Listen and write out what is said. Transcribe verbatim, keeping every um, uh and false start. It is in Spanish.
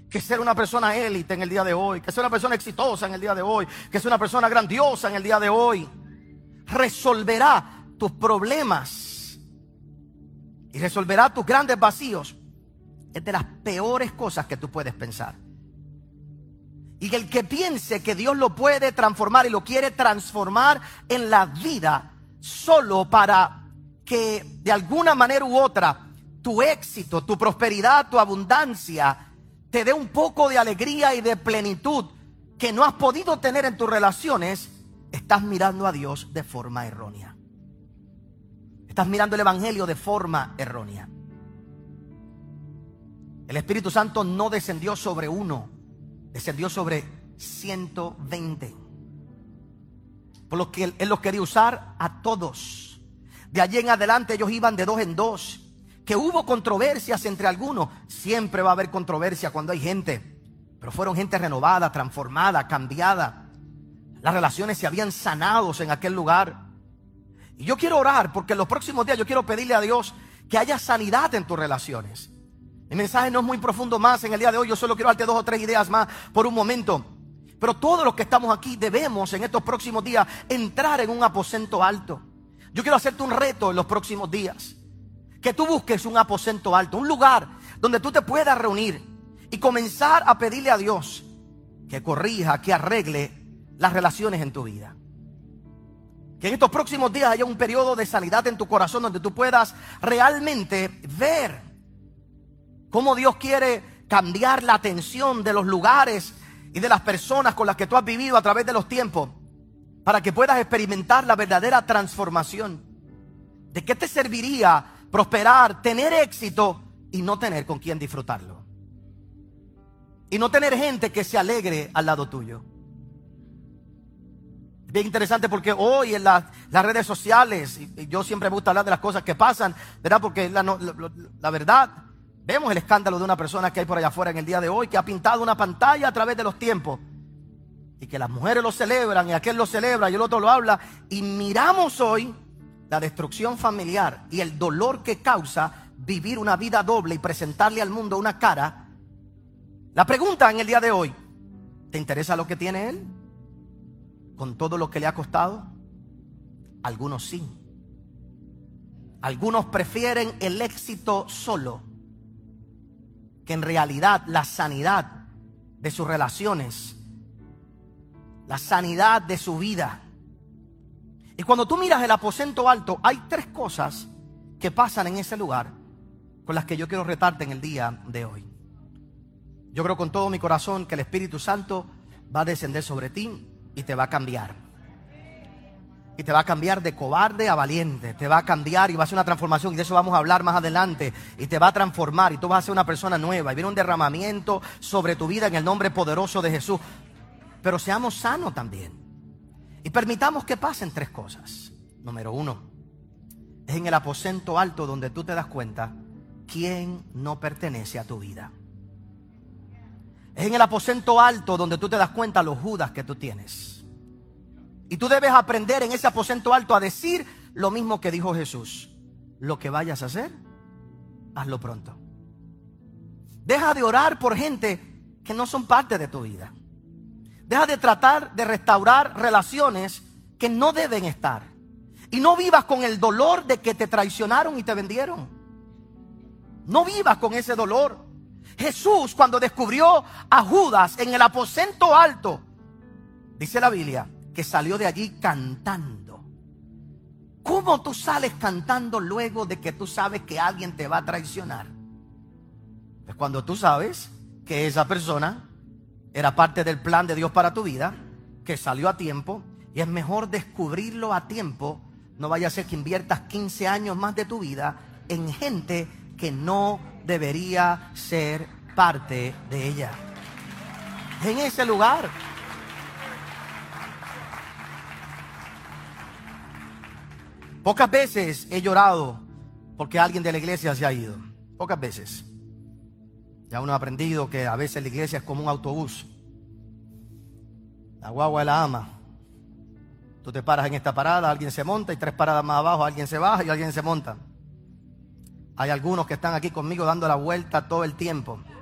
que ser una persona élite en el día de hoy, que ser una persona exitosa en el día de hoy, que ser una persona grandiosa en el día de hoy, resolverá tus problemas y resolverá tus grandes vacíos. Es de las peores cosas que tú puedes pensar. Y el que piense que Dios lo puede transformar y lo quiere transformar en la vida solo para que de alguna manera u otra tu éxito, tu prosperidad, tu abundancia te dé un poco de alegría y de plenitud que no has podido tener en tus relaciones, estás mirando a Dios de forma errónea. Estás mirando el Evangelio de forma errónea. El Espíritu Santo no descendió sobre uno, descendió sobre ciento veinte. Por lo que Él, él los quería usar a todos. De allí en adelante ellos iban de dos en dos. Que hubo controversias entre algunos. Siempre va a haber controversia cuando hay gente. Pero fueron gente renovada, transformada, cambiada. Las relaciones se habían sanado en aquel lugar. Y yo quiero orar porque en los próximos días yo quiero pedirle a Dios que haya sanidad en tus relaciones. Mi mensaje no es muy profundo más en el día de hoy. Yo solo quiero darte dos o tres ideas más por un momento. Pero todos los que estamos aquí debemos en estos próximos días entrar en un aposento alto. Yo quiero hacerte un reto en los próximos días. Que tú busques un aposento alto, un lugar donde tú te puedas reunir y comenzar a pedirle a Dios que corrija, que arregle las relaciones en tu vida. Que en estos próximos días haya un periodo de sanidad en tu corazón donde tú puedas realmente ver cómo Dios quiere cambiar la atención de los lugares y de las personas con las que tú has vivido a través de los tiempos, para que puedas experimentar la verdadera transformación. ¿De qué te serviría prosperar, tener éxito y no tener con quién disfrutarlo? Y no tener gente que se alegre al lado tuyo. Bien interesante porque hoy en las, las redes sociales, y yo siempre me gusta hablar de las cosas que pasan, ¿verdad? Porque la, la, la, la verdad, vemos el escándalo de una persona que hay por allá afuera en el día de hoy, que ha pintado una pantalla a través de los tiempos. Y que las mujeres lo celebran, y aquel lo celebra, y el otro lo habla. Y miramos hoy la destrucción familiar y el dolor que causa vivir una vida doble y presentarle al mundo una cara. La pregunta en el día de hoy: ¿te interesa lo que tiene él? ¿Con todo lo que le ha costado? Algunos sí. Algunos prefieren el éxito solo, que en realidad la sanidad de sus relaciones, la sanidad de su vida. Y cuando tú miras el aposento alto, hay tres cosas que pasan en ese lugar con las que yo quiero retarte en el día de hoy. Yo creo con todo mi corazón que el Espíritu Santo va a descender sobre ti y te va a cambiar. Y te va a cambiar de cobarde a valiente. Te va a cambiar y va a ser una transformación. Y de eso vamos a hablar más adelante. Y te va a transformar y tú vas a ser una persona nueva. Y viene un derramamiento sobre tu vida en el nombre poderoso de Jesús. Pero seamos sanos también. Y permitamos que pasen tres cosas. Número uno, es en el aposento alto donde tú te das cuenta quién no pertenece a tu vida. Es en el aposento alto donde tú te das cuenta los Judas que tú tienes. Y tú debes aprender en ese aposento alto a decir lo mismo que dijo Jesús: lo que vayas a hacer, hazlo pronto. Deja de orar por gente que no son parte de tu vida. Deja de tratar de restaurar relaciones que no deben estar. Y no vivas con el dolor de que te traicionaron y te vendieron. No vivas con ese dolor. Jesús, cuando descubrió a Judas en el aposento alto, dice la Biblia que salió de allí cantando. ¿Cómo tú sales cantando luego de que tú sabes que alguien te va a traicionar? Pues cuando tú sabes que esa persona era parte del plan de Dios para tu vida, que salió a tiempo, y es mejor descubrirlo a tiempo. No vaya a ser que inviertas quince años más de tu vida en gente que no debería ser parte de ella. En ese lugar. Pocas veces he llorado porque alguien de la iglesia se ha ido. Pocas veces. Ya uno ha aprendido que a veces la iglesia es como un autobús. La guagua la ama. Tú te paras en esta parada, alguien se monta, y tres paradas más abajo alguien se baja y alguien se monta. Hay algunos que están aquí conmigo dando la vuelta todo el tiempo.